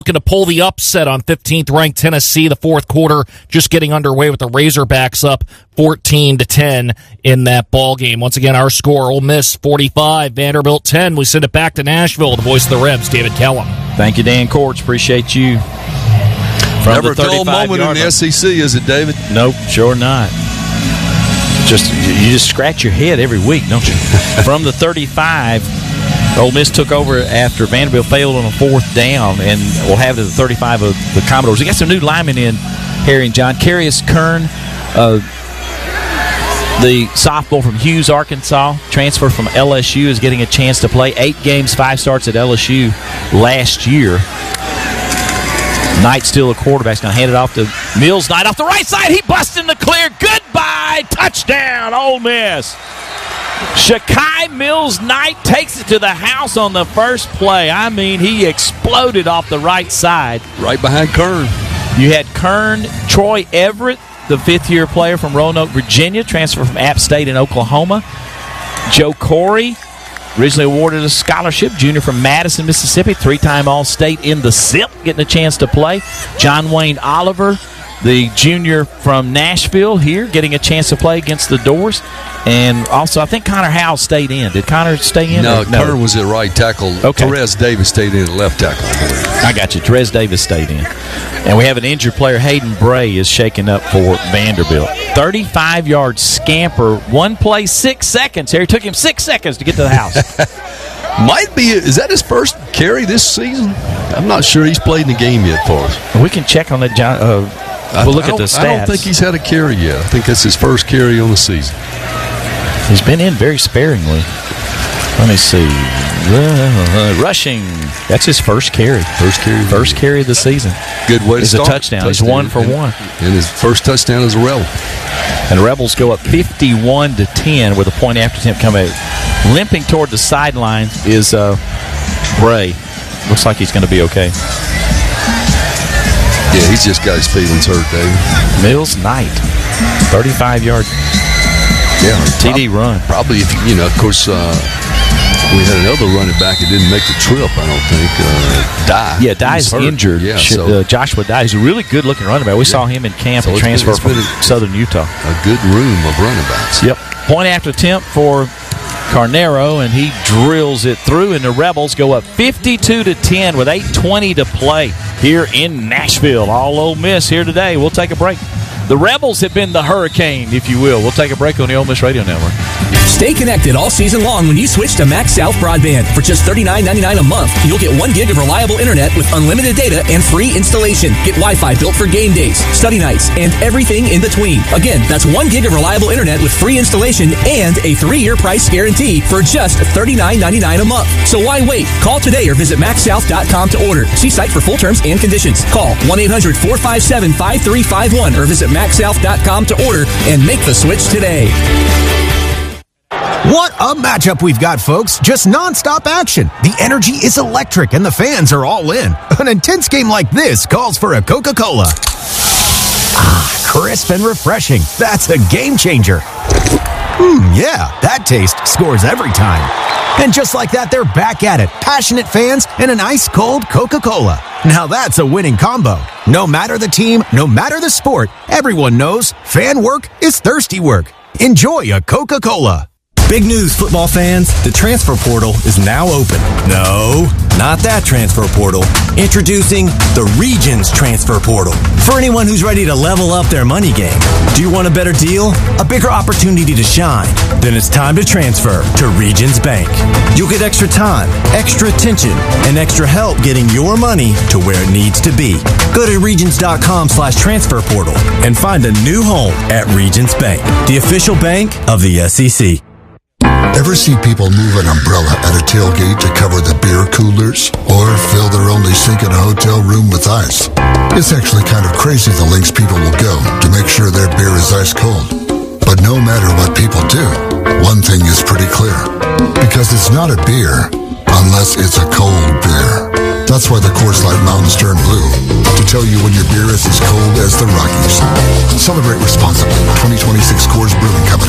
looking to pull the upset on 15th-ranked Tennessee. The fourth quarter just getting underway with the Razorbacks up 14-10 in that ball game. Once again, our score: Ole Miss 45, Vanderbilt 10. We send it back to Nashville. The voice of the Rebs, David Kellum. Thank you, Dan Kortz. Appreciate you. From Never a dull moment in the SEC, is it, David? Nope, sure not. You just scratch your head every week, don't you? From the 35, Ole Miss took over after Vanderbilt failed on a fourth down, and we'll have it at the 35 of the Commodores. We got some new linemen in, Harry and John. Carius Kern, the sophomore from Hughes, Arkansas, transfer from LSU, is getting a chance to play. 8 games, 5 starts at LSU last year. Knight still a quarterback. He's going to hand it off to Mills Knight off the right side. He busts in the clear. Goodbye. Touchdown, Ole Miss. Shakai Mills Knight takes it to the house on the first play. I mean, he exploded off the right side. Right behind Kern. You had Kern, Troy Everett, the fifth-year player from Roanoke, Virginia, transfer from App State in Oklahoma. Joe Corey, originally awarded a scholarship, junior from Madison, Mississippi, 3-time All-State in the SIP, getting a chance to play. John Wayne Oliver, the junior from Nashville here, getting a chance to play against the Doors. And also, I think Connor Howell stayed in. Did Connor stay in? No, Kern was at right tackle. Okay. Therese Davis stayed in at left tackle. I got you. Therese Davis stayed in. And we have an injured player. Hayden Bray is shaking up for Vanderbilt. 35-yard scamper, 1 play, 6 seconds. Harry, took him 6 seconds to get to the house. Might be. Is that his first carry this season? I'm not sure he's played in the game yet for us. We can check on that, John. We'll look at the stats. I don't think he's had a carry yet. I think that's his first carry on the season. He's been in very sparingly. Let me see. Rushing. That's his first carry. First carry of the season. Good way to start. It's a touchdown. He's 1 for 1. And his first touchdown is a Rebel. And the Rebels go up 51-10 with a point after attempt coming out. Limping toward the sideline is Bray. Looks like he's going to be okay. Yeah, he's just got his feelings hurt, David. Mills Knight, 35-yard TD run. Probably, if of course, we had another running back that didn't make the trip, I don't think. Dye. Yeah, Dye's injured. Yeah, so Joshua Dye. He's a really good-looking running back. We saw him in camp and transfer from Southern Utah. A good room of running backs. Yep. Point after attempt for Carnero, and he drills it through, and the Rebels go up 52-10 with 8:20 to play here in Nashville. All Ole Miss here today. We'll take a break. The Rebels have been the hurricane, if you will. We'll take a break on the Ole Miss Radio Network. Stay connected all season long when you switch to Max South Broadband. For just $39.99 a month, you'll get 1 gig of reliable internet with unlimited data and free installation. Get Wi-Fi built for game days, study nights, and everything in between. Again, that's 1 gig of reliable internet with free installation and a 3-year price guarantee for just $39.99 a month. So why wait? Call today or visit MaxSouth.com to order. See site for full terms and conditions. Call 1-800-457-5351 or visit MaxSouth.com to order and make the switch today. What a matchup we've got, folks. Just nonstop action. The energy is electric and the fans are all in. An intense game like this calls for a Coca-Cola. Ah, crisp and refreshing. That's a game changer. Yeah, that taste scores every time. And just like that, they're back at it. Passionate fans and an ice-cold Coca-Cola. Now that's a winning combo. No matter the team, no matter the sport, everyone knows fan work is thirsty work. Enjoy a Coca-Cola. Big news, football fans. The transfer portal is now open. No, not that transfer portal. Introducing the Regions Transfer Portal. For anyone who's ready to level up their money game. Do you want a better deal? A bigger opportunity to shine? Then it's time to transfer to Regions Bank. You'll get extra time, extra attention, and extra help getting your money to where it needs to be. Go to Regions.com/transfer portal and find a new home at Regions Bank, the official bank of the SEC. Ever see people move an umbrella at a tailgate to cover the beer coolers? Or fill their only sink in a hotel room with ice? It's actually kind of crazy the lengths people will go to make sure their beer is ice cold. But no matter what people do, one thing is pretty clear. Because it's not a beer unless it's a cold beer. That's why the Coors Light Mountains turn blue. To tell you when your beer is as cold as the Rockies. Celebrate responsibly. 2026 Coors Brewing Company.